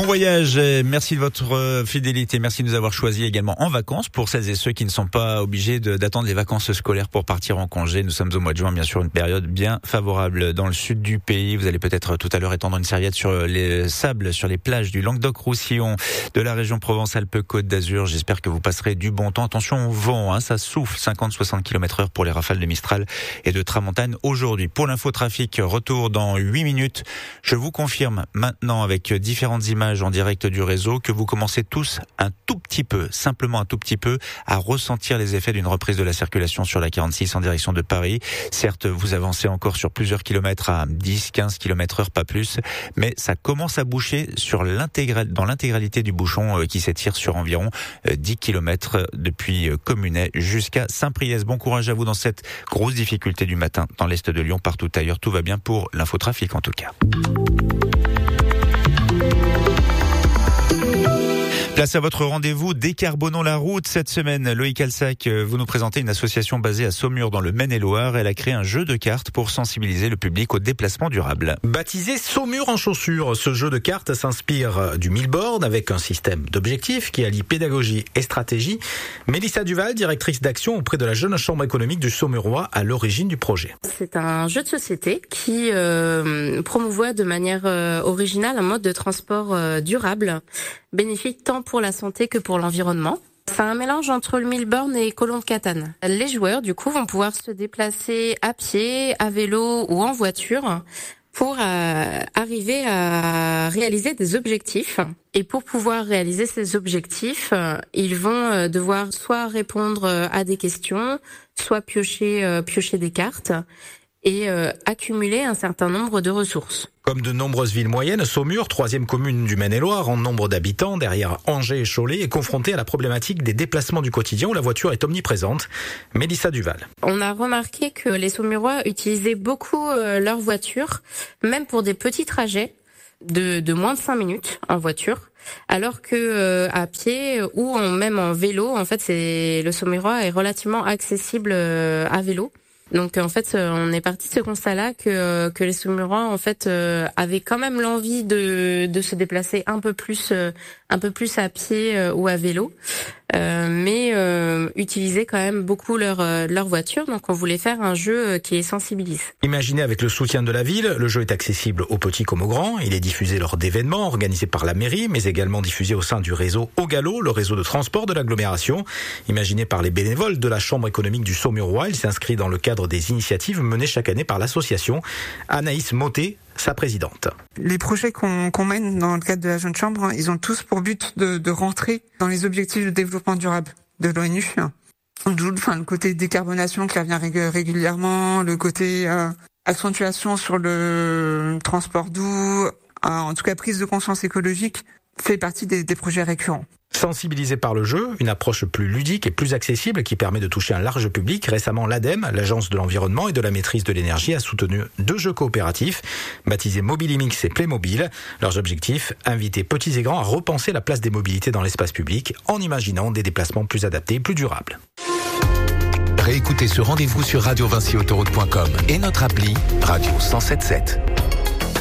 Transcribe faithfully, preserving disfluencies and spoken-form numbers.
voyage, merci de votre fidélité, merci de nous avoir choisis également en vacances pour celles et ceux qui ne sont pas obligés de, d'attendre les vacances scolaires pour partir en congé. Nous sommes au mois de juin, bien sûr, une période bien favorable dans le sud du pays. Vous allez peut-être tout à l'heure étendre une serviette sur les sables, sur les plages du Languedoc-Roussillon, de la région Provence-Alpes-Côte d'Azur. J'espère que vous passerez du bon temps. Attention au vent, hein, ça souffle cinquante à soixante kilomètres heure pour les rafales de Mistral et de Tramontane aujourd'hui. Pour l'infotrafic, retour dans huit minutes. Je vous confirme maintenant avec différentes images en direct du réseau que vous commencez tous un tout petit peu, simplement un tout petit peu, à ressentir les effets d'une reprise de la circulation sur la quarante-six en direction de Paris. Certes, vous avancez encore sur plusieurs kilomètres à dix à quinze kilomètres heure, pas plus, mais ça commence à boucher sur l'intégral, dans l'intégralité du bouchon qui s'étire sur environ dix kilomètres depuis Communet jusqu'à Saint-Priest. Bon courage à vous dans cette grosse difficulté du matin dans l'est de Lyon. Partout ailleurs, tout va bien pour l'infotrafic en tout cas. Place à votre rendez-vous Décarbonons la route. Cette semaine, Loïc Alsac, vous nous présentez une association basée à Saumur dans le Maine-et-Loire. Elle a créé un jeu de cartes pour sensibiliser le public au déplacement durable. Baptisé Saumur en chaussures, ce jeu de cartes s'inspire du Millboard avec un système d'objectifs qui allie pédagogie et stratégie. Mélissa Duval, directrice d'action auprès de la Jeune Chambre économique du Saumurois, à l'origine du projet. C'est un jeu de société qui euh, promouvoit de manière euh, originale un mode de transport euh, durable, bénéfique tant pour la santé que pour l'environnement. C'est un mélange entre le Millboard et Colombe Catane. Les joueurs, du coup, vont pouvoir se déplacer à pied, à vélo ou en voiture pour euh, arriver à réaliser des objectifs. Et pour pouvoir réaliser ces objectifs, euh, ils vont euh, devoir soit répondre euh, à des questions, soit piocher, euh, piocher des cartes et euh, accumuler un certain nombre de ressources. Comme de nombreuses villes moyennes, Saumur, troisième commune du Maine-et-Loire en nombre d'habitants, derrière Angers et Cholet, est confrontée à la problématique des déplacements du quotidien où la voiture est omniprésente. Mélissa Duval. On a remarqué que les Saumurois utilisaient beaucoup euh, leur voiture, même pour des petits trajets de, de moins de cinq minutes en voiture. Alors que euh, à pied ou en, même en vélo, en fait, c'est le Saumurois est relativement accessible euh, à vélo. Donc en fait, on est parti de ce constat-là que que les Saumurois en fait euh, avaient quand même l'envie de de se déplacer un peu plus euh, un peu plus à pied euh, ou à vélo, euh, mais euh, utilisaient quand même beaucoup leur euh, leur voiture. Donc on voulait faire un jeu qui les sensibilise. Imaginé avec le soutien de la ville, le jeu est accessible aux petits comme aux grands. Il est diffusé lors d'événements organisés par la mairie, mais également diffusé au sein du réseau Au Galop, le réseau de transport de l'agglomération. Imaginé par les bénévoles de la Chambre économique du Saumurois, il s'inscrit dans le cadre des initiatives menées chaque année par l'association. Anaïs Motet, sa présidente. Les projets qu'on, qu'on mène dans le cadre de la Jeune Chambre, ils ont tous pour but de, de rentrer dans les objectifs de développement durable de l'ONU. D'où enfin, le côté décarbonation qui revient régulièrement, le côté euh, accentuation sur le transport doux, euh, en tout cas prise de conscience écologique, fait partie des, des projets récurrents. Sensibilisé par le jeu, une approche plus ludique et plus accessible qui permet de toucher un large public. Récemment, l'ADEME, l'Agence de l'environnement et de la maîtrise de l'énergie, a soutenu deux jeux coopératifs baptisés Mobilimix et Playmobil. Leurs objectifs, inviter petits et grands à repenser la place des mobilités dans l'espace public en imaginant des déplacements plus adaptés et plus durables. Réécoutez ce rendez-vous sur radio vinci autoroute point com et notre appli Radio cent soixante-dix-sept.